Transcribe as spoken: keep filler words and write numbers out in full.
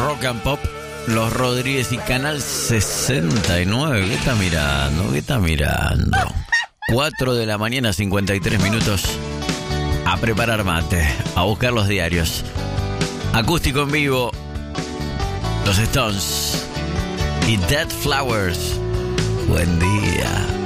Rock and Pop, Los Rodríguez y Canal sesenta y nueve. ¿Qué está mirando? ¿Qué está mirando? cuatro de la mañana, cincuenta y tres minutos. A preparar mate, a buscar los diarios. Acústico en vivo, Los Stones y Dead Flowers. Buen día.